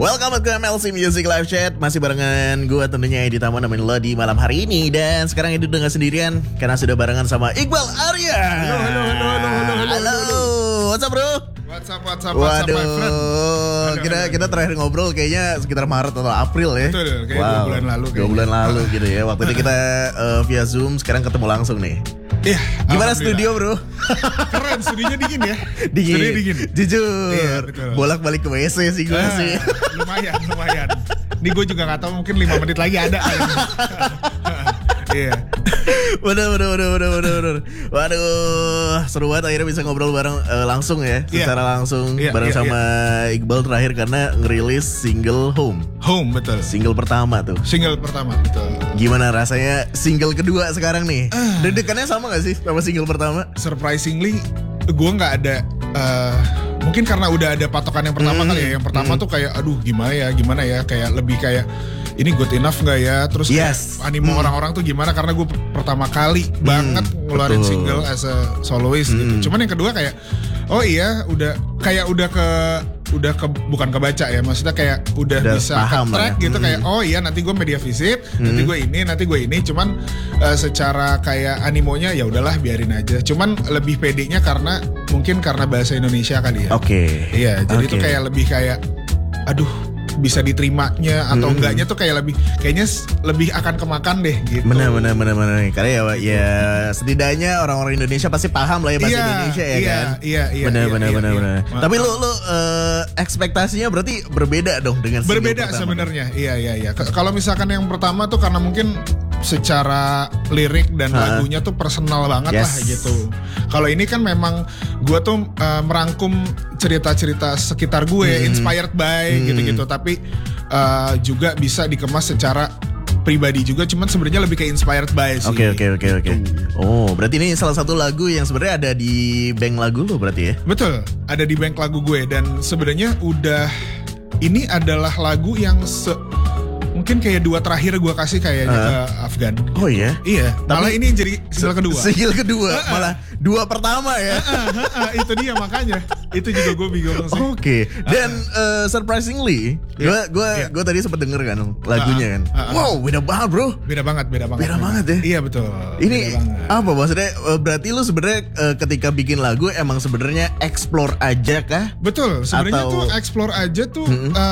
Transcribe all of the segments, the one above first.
Welcome to MLC Music Live Chat. Masih barengan gue tentunya Edi Tama nemenin lo di malam hari ini. Dan sekarang Edi udah gak sendirian karena sudah barengan sama Iqbal Arya. Halo. What's up bro? What's up my friend? Kita terakhir ngobrol kayaknya sekitar Maret atau April ya. Betul, kayak 2 bulan lalu. 2 bulan lalu gitu ya. Waktu itu kita via Zoom, sekarang ketemu langsung nih. Iya. Gimana studio bro? Keren, studionya dingin ya. Dingin. Jujur. Iya, betul. Bolak-balik ke WC sih gue sih. Lumayan. Ini gue juga gak tahu, mungkin 5 menit lagi ada. Iya. Bener. Waduh, seru banget akhirnya bisa ngobrol bareng langsung ya, secara langsung bareng sama Iqbal terakhir karena ngerilis single Home, betul. Single pertama, betul. Gimana rasanya single kedua sekarang nih? Deg-degannya sama gak sih sama single pertama? Surprisingly, gue gak ada mungkin karena udah ada patokan yang pertama kali ya. Yang pertama tuh kayak aduh gimana ya, kayak lebih kayak ini good enough gak ya. Terus animo orang-orang tuh gimana, karena gue pertama kali banget ngeluarin single as a soloist gitu. Cuman yang kedua kayak oh iya udah bukan kebaca ya, maksudnya kayak udah bisa ke-track ya. Gitu kayak oh iya nanti gue media visit, nanti gue ini cuman secara kayak animonya ya udahlah biarin aja. Cuman lebih pedenya karena mungkin karena bahasa Indonesia kali ya. Oke. Iya, jadi itu kayak lebih kayak aduh bisa diterimanya atau enggaknya tuh kayak kayaknya lebih akan kemakan deh gitu. Benar. Karena ya setidaknya orang-orang Indonesia pasti paham lah ya bahasa Indonesia ya kan. Iya. Benar. Tapi lu ekspektasinya berarti berbeda dong dengan single berbeda sebenarnya. Iya. Kalau misalkan yang pertama tuh karena mungkin secara lirik dan lagunya tuh personal banget lah gitu. Kalau ini kan memang gue tuh merangkum cerita-cerita sekitar gue, inspired by gitu-gitu. Tapi juga bisa dikemas secara pribadi juga, cuman sebenarnya lebih kayak inspired by sih. Oke. Oh, berarti ini salah satu lagu yang sebenarnya ada di bank lagu lo berarti ya? Betul, ada di bank lagu gue. Dan sebenarnya ini adalah lagu yang mungkin kayak 2 terakhir gue kasih kayaknya ke Afgan. Oh iya? Iya. Malah ini jadi single kedua. Single kedua, malah 2 pertama ya. Itu dia makanya. Itu juga gue bingung sih. Oke. Dan surprisingly, gue tadi sempat denger kan lagunya kan. Wow, beda banget bro. Beda banget ya. Iya betul. Ini apa maksudnya? Berarti lu sebenarnya ketika bikin lagu emang sebenarnya explore aja kah? Betul. Sebenarnya tuh explore aja tuh.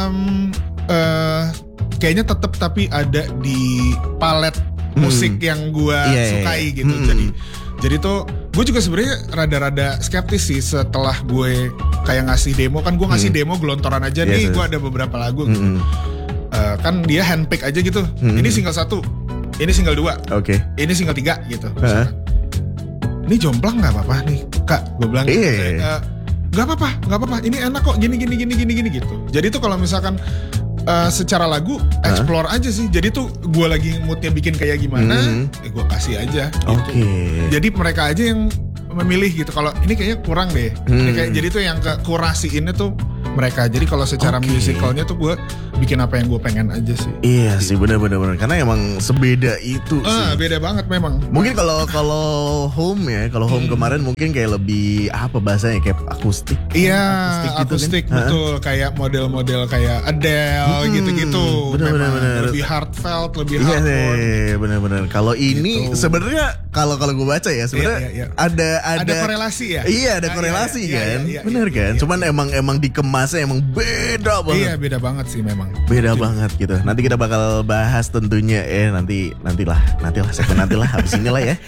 Kayaknya tetap tapi ada di palet musik yang gue sukai gitu. Jadi tuh gue juga sebenarnya rada-rada skeptis sih setelah gue kayak ngasih demo. Kan gue ngasih demo gelontoran aja nih. Gue ada beberapa lagu gitu. Kan dia handpick aja gitu. Ini single 1, ini single 2, ini single 3 gitu. Ini jomplang gak apa-apa nih Kak, gue bilang gak apa-apa, ini enak kok gini gitu. Jadi tuh kalau misalkan secara lagu explore aja sih. Jadi tuh gue lagi moodnya bikin kayak gimana, gue kasih aja gitu. Jadi mereka aja yang memilih gitu. Kalau ini kayaknya kurang deh. Jadi tuh yang kurasiinnya tuh mereka. Jadi kalau secara musicalnya tuh gue bikin apa yang gue pengen aja sih. Iya sih, benar. Karena emang sebeda itu sih. Beda banget memang. Mungkin kalau Home ya, kalau Home kemarin mungkin kayak lebih apa bahasanya, kayak akustik. Iya, akustik kan? Betul. Kayak model-model kayak Adele gitu-gitu. Benar. Lebih heartfelt, lebih hardcore. Iya, benar. Kalau ini gitu. Sebenarnya kalau gue baca ya sebenarnya ada korelasi ya. Iya, ada korelasi kan. Benar kan? Cuman emang dikemasnya emang beda banget. Iya, beda banget sih memang. Beda banget gitu. Nanti kita bakal bahas tentunya nantilah habis inilah ya.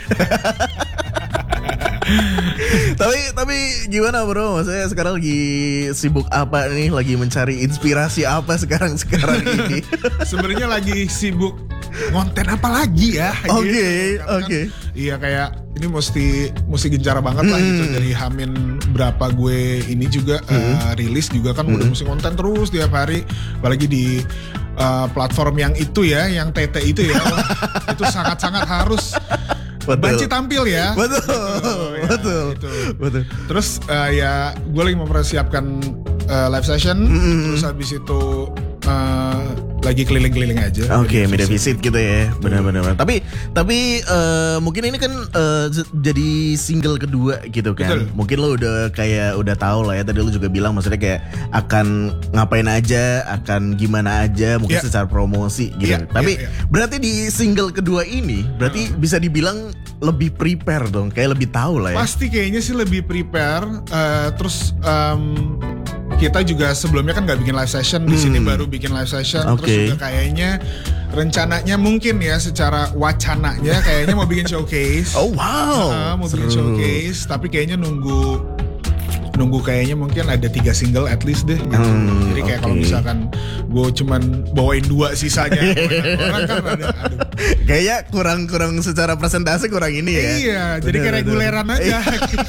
Tapi gimana bro? Maksudnya sekarang lagi sibuk apa nih? Lagi mencari inspirasi apa sekarang ini? Sebenarnya lagi sibuk konten apa lagi ya? Oke. Iya kayak ini mesti gencar banget lah gitu. Dari Hamin berapa gue ini juga rilis juga kan udah mesti konten terus tiap hari. Apalagi di platform yang itu ya, yang TT itu ya. Itu sangat-sangat harus Banci tampil ya. Betul. Terus ya gue lagi mempersiapkan live session. Terus habis itu lagi keliling-keliling aja. Oke, media visit gitu ya, benar-benar. Tapi mungkin ini kan jadi single kedua gitu kan. Betul. Mungkin lo udah tahu lah ya. Tadi lo juga bilang maksudnya kayak akan ngapain aja, akan gimana aja, mungkin secara promosi gitu. Tapi berarti di single kedua ini berarti bisa dibilang lebih prepare dong, kayak lebih tahu lah ya. Pasti kayaknya sih lebih prepare. Terus kita juga sebelumnya kan nggak bikin live session, di sini baru bikin live session. Terus juga kayaknya rencananya mungkin ya secara wacananya kayaknya mau bikin showcase. Oh wow, mau bikin showcase, tapi kayaknya nunggu kayaknya mungkin ada 3 single at least deh gitu. Jadi kayak kalau misalkan gue cuman bawain 2 sisanya orang kan ada kayaknya kurang secara presentasi kurang ini ya. Iya, jadi kayak reguleran aja gitu.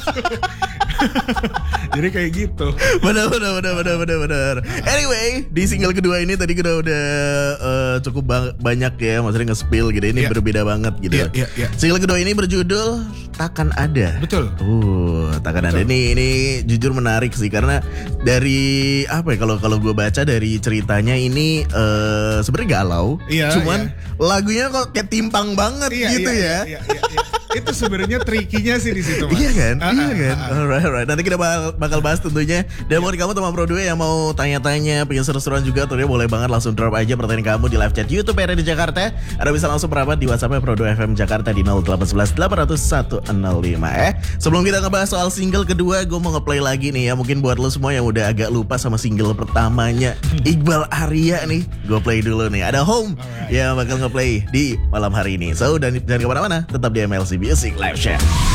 Jadi kayak gitu. Benar. Anyway, di single kedua ini tadi kita udah cukup banyak ya, maksudnya nge-spill gitu. Ini berbeda banget gitu. Single kedua ini berjudul Takkan Ada. Betul. Takkan Ada. Ini jujur menarik sih karena dari apa ya, kalau gue baca dari ceritanya ini sebenarnya galau. Cuman lagunya kok kayak timpang banget gitu ya. Itu sebenarnya trikinya sih di situ, Mas. Iya kan? Alright. Nanti kita bakal bahas tentunya. Dan buat kamu teman Pro 2 yang mau tanya-tanya, pengen seru-seruan juga, tentunya boleh banget langsung drop aja pertanyaan kamu di live chat YouTube RRD Jakarta. Ada bisa langsung merapat di WhatsApp-nya Pro 2 FM Jakarta di 0811 800 105. Sebelum kita ngebahas soal single kedua, gue mau ngeplay lagi nih ya. Mungkin buat lo semua yang udah agak lupa sama single pertamanya Iqbal Arya nih, gue play dulu nih. Ada Home yang bakal ngeplay di malam hari ini. So, dan jangan kemana-mana, tetap di MLC Music Live Chat.